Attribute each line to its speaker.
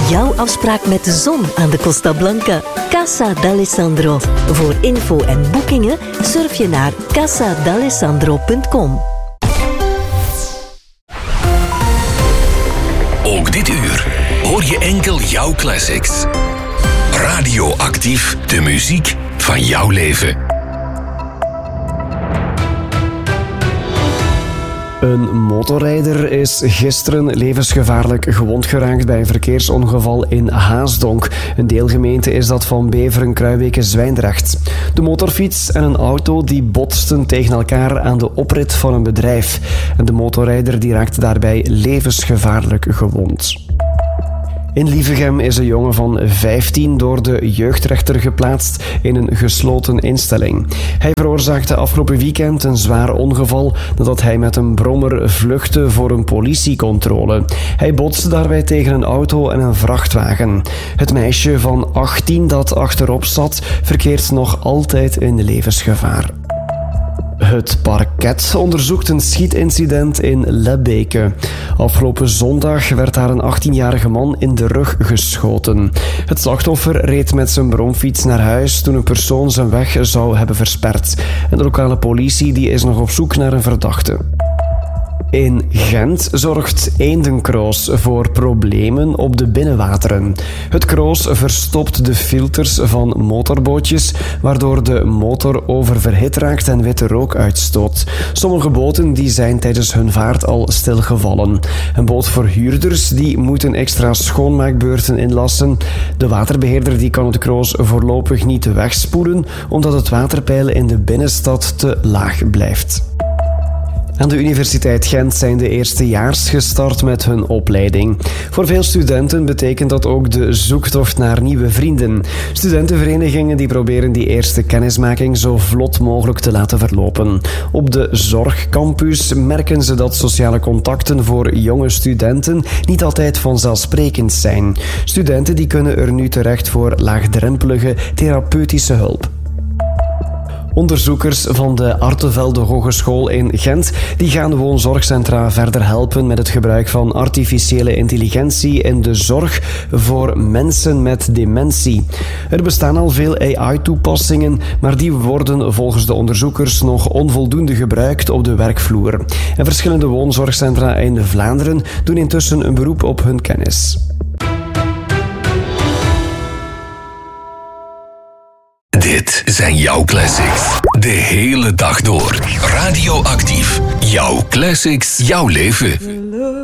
Speaker 1: Jouw afspraak met de zon aan de Costa Blanca. Casa d'Alessandro. Voor info en boekingen surf je naar casadalessandro.com.
Speaker 2: Ook dit uur hoor je enkel jouw classics. Radioactief, de muziek van jouw leven.
Speaker 3: Een motorrijder is gisteren levensgevaarlijk gewond geraakt bij een verkeersongeval in Haasdonk. Een deelgemeente is dat van Beveren-Kruijbeke-Zwijndrecht. De motorfiets en een auto die botsten tegen elkaar aan de oprit van een bedrijf. En de motorrijder die raakte daarbij levensgevaarlijk gewond. In Lievegem is een jongen van 15 door de jeugdrechter geplaatst in een gesloten instelling. Hij veroorzaakte afgelopen weekend een zwaar ongeval nadat hij met een brommer vluchtte voor een politiecontrole. Hij botste daarbij tegen een auto en een vrachtwagen. Het meisje van 18 dat achterop zat, verkeert nog altijd in levensgevaar. Het parket onderzoekt een schietincident in Lebbeke. Afgelopen zondag werd daar een 18-jarige man in de rug geschoten. Het slachtoffer reed met zijn bromfiets naar huis toen een persoon zijn weg zou hebben versperd. En de lokale politie die is nog op zoek naar een verdachte. In Gent zorgt Eendenkroos voor problemen op de binnenwateren. Het kroos verstopt de filters van motorbootjes, waardoor de motor oververhit raakt en witte rook uitstoot. Sommige boten die zijn tijdens hun vaart al stilgevallen. En bootverhuurders die moeten extra schoonmaakbeurten inlassen. De waterbeheerder die kan het kroos voorlopig niet wegspoelen, omdat het waterpeil in de binnenstad te laag blijft. Aan de Universiteit Gent zijn de eerstejaars gestart met hun opleiding. Voor veel studenten betekent dat ook de zoektocht naar nieuwe vrienden. Studentenverenigingen die proberen die eerste kennismaking zo vlot mogelijk te laten verlopen. Op de Zorgcampus merken ze dat sociale contacten voor jonge studenten niet altijd vanzelfsprekend zijn. Studenten die kunnen er nu terecht voor laagdrempelige therapeutische hulp. Onderzoekers van de Artevelde Hogeschool in Gent die gaan woonzorgcentra verder helpen met het gebruik van artificiële intelligentie in de zorg voor mensen met dementie. Er bestaan al veel AI-toepassingen, maar die worden volgens de onderzoekers nog onvoldoende gebruikt op de werkvloer. En verschillende woonzorgcentra in Vlaanderen doen intussen een beroep op hun kennis.
Speaker 2: Dit zijn jouw classics. De hele dag door. Radioactief. Jouw classics, jouw leven.